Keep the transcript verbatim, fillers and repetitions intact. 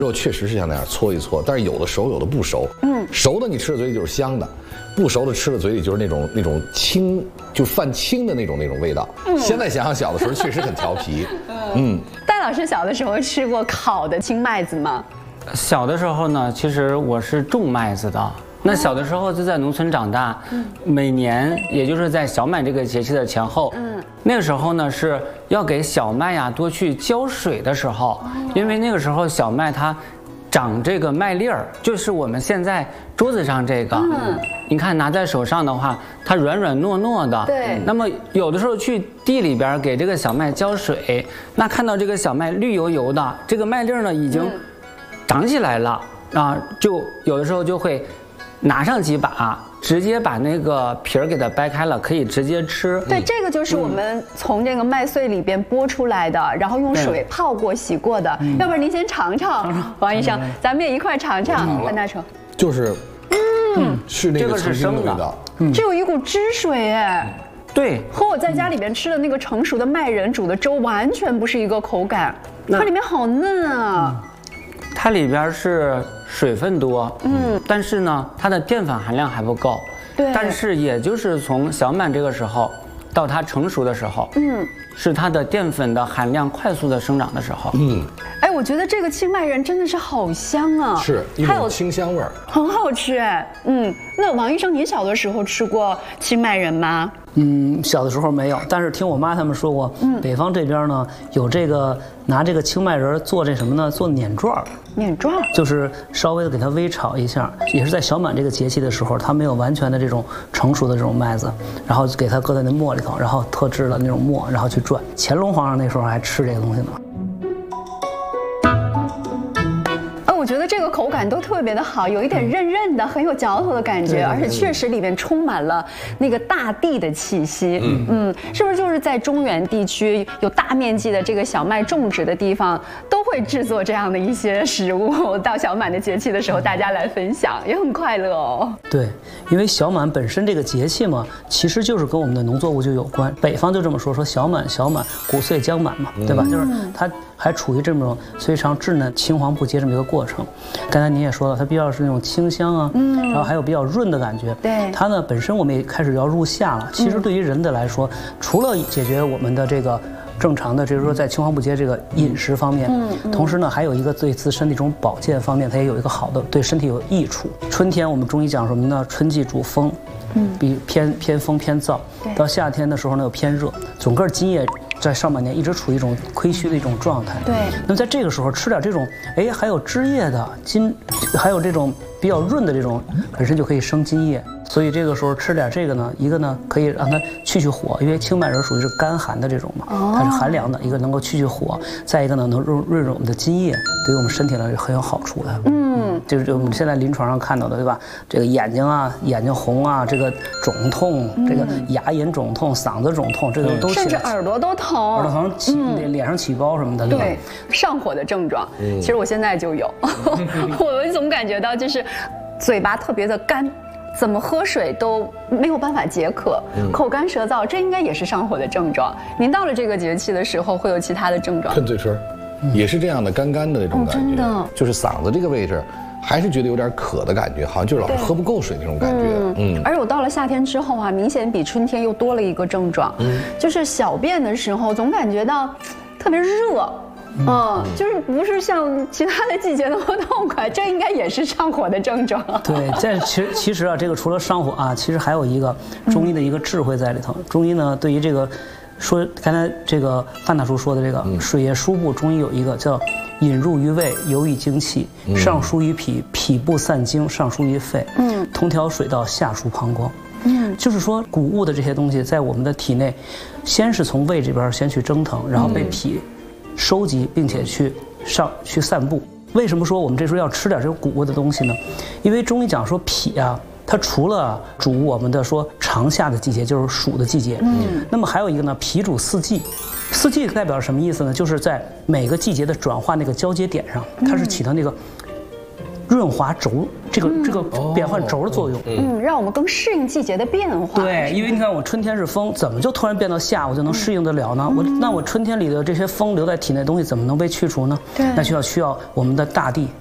肉确实是像那样搓一搓，但是有的熟，有的不熟。嗯，熟的你吃的嘴里就是香的，不熟的吃的嘴里就是那种那种青，就泛青的那种那种味道。嗯，现在想想小的时候确实很调皮。嗯， 戴老师小的时候吃过烤的青麦子吗？ 小的时候呢，其实我是种麦子的。那小的时候就在农村长大，嗯、每年也就是在小麦这个节气的前后，嗯，那个时候呢是要给小麦呀多去浇水的时候，哦、因为那个时候小麦它长这个麦粒儿，就是我们现在桌子上这个，嗯，你看拿在手上的话，它软软糯糯的， 对。 那么有的时候去地里边给这个小麦浇水，那看到这个小麦绿油油的，这个麦粒儿呢已经长起来了啊，就有的时候就会。拿上几把，直接把那个皮儿给它掰开了，可以直接吃。 对，这个就是我们从这个麦穗里边剥出来的，然后用水泡过、洗过的。要不然您先尝尝，王医生，咱们也一块尝尝。范大成， 就是，嗯，是那个曾经的味道。 这有一股汁水哎。 对， 和我在家里边吃的那个成熟的麦仁煮的粥完全不是一个口感，它里面好嫩啊。 它里边是水分多，嗯，但是呢，它的淀粉含量还不够， 对。 但是也就是从小满这个时候到它成熟的时候，嗯，是它的淀粉的含量快速的生长的时候， 嗯。 哎，我觉得这个青麦仁真的是好香啊， 是一种清香味儿， 很好吃哎，嗯。那王医生，您小的时候吃过青麦仁吗？ 嗯，小的时候没有，但是听我妈他们说过，嗯，北方这边呢有这个拿这个青麦仁做这什么呢？做碾状儿。 碾状儿就是稍微的给它微炒一下，也是在小满这个节气的时候，它没有完全的这种成熟的这种麦子，然后给它搁在那磨里头，然后特制的那种磨，然后去转。乾隆皇上那时候还吃这个东西呢。 我觉得这个口感都特别的好，有一点韧韧的，很有嚼头的感觉，而且确实里面充满了那个大地的气息。嗯嗯，是不是就是在中原地区有大面积的这个小麦种植的地方，都会制作这样的一些食物，到小满的节气的时候大家来分享，也很快乐哦。 对，因为小满本身这个节气嘛，其实就是跟我们的农作物就有关。北方就这么说，说小满小满，谷穗将满嘛，对吧？就是它还处于这种非常稚嫩、青黄不接这么一个过程。刚才您也说了，它比较是那种清香啊，嗯，然后还有比较润的感觉。 对， 它呢本身我们也开始要入夏了。其实对于人的来说，除了解决我们的这个正常的，就是说在青黄不接这个饮食方面，嗯，同时呢还有一个对自身的一种保健方面，它也有一个好的对身体有益处。春天我们中医讲什么呢？春季主风，嗯，比偏偏风偏燥。到夏天的时候呢又偏热，整个津液在上半年一直处于一种亏虚的一种状态。 对， 那么在这个时候吃点这种，哎，还有汁液的津，还有这种比较润的这种，本身就可以生津液。所以这个时候吃点这个呢，一个呢可以让它去去火，因为青麦仁属于是干寒的这种嘛，它是寒凉的，一个能够去去火，再一个呢能润润润我们的津液，对于我们身体呢是很有好处的。嗯，就是我们现在临床上看到的，对吧？这个眼睛啊，眼睛红啊，这个肿痛，这个牙龈肿痛，嗓子肿痛，这个都甚至耳朵都疼， 耳朵疼起脸上起包什么的，对吧？ 对，上火的症状，其实我现在就有，我总感觉到就是嘴巴特别的干。怎么喝水都没有办法解渴，嗯、口干舌燥，这应该也是上火的症状。您到了这个节气的时候，会有其他的症状？ 喷嘴唇，嗯、也是这样的干干的那种感觉，哦、真的，就是嗓子这个位置，还是觉得有点渴的感觉，好像就是老是喝不够水那种感觉。嗯， 嗯而我到了夏天之后啊，明显比春天又多了一个症状，嗯、就是小便的时候总感觉到特别热。嗯，就是不是像其他的季节那么痛快，这应该也是上火的症状。 对，这其实其实啊，这个除了上火啊，其实还有一个中医的一个智慧在里头。嗯、中医呢，对于这个说刚才这个范大叔说的这个、嗯、水液输布，中医有一个叫引入于胃，游于精气，嗯、上输于脾，脾部散精，上输于肺，嗯，同调水道，下输膀胱。嗯，就是说谷物的这些东西在我们的体内，先是从胃这边先去蒸腾，然后被脾。嗯收集并且去上去散布。为什么说我们这时候要吃点这种谷物的东西呢？因为中医讲说脾啊，它除了主我们的说长夏的季节，就是暑的季节，嗯，那么还有一个呢，脾主四季。四季代表什么意思呢？就是在每个季节的转化那个交接点上，它是起到那个润滑轴这个这个变换轴的作用。 嗯，让我们更适应季节的变化。 对，因为你看我春天是风，怎么就突然变到夏我就能适应得了呢？我那我春天里的这些风留在体内的东西怎么能被去除呢？ 对， 那就要需要我们的大地